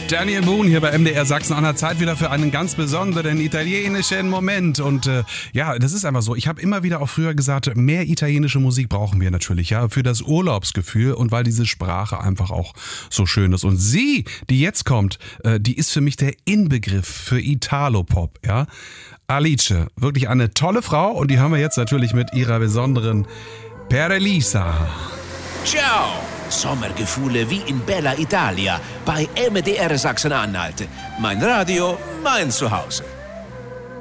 Daniel Boone hier bei MDR Sachsen-Anhalt. Zeit wieder für einen ganz besonderen italienischen Moment. Und ja, das ist einfach so. Ich habe immer wieder auch früher gesagt, mehr italienische Musik brauchen wir natürlich, ja, für das Urlaubsgefühl und weil diese Sprache einfach auch so schön ist. Und sie, die jetzt kommt, die ist für mich der Inbegriff für Italo-Pop, ja. Alice, wirklich eine tolle Frau und die haben wir jetzt natürlich mit ihrer besonderen Perelisa. Ciao! Sommergefühle wie in Bella Italia bei MDR Sachsen-Anhalt. Mein Radio, mein Zuhause.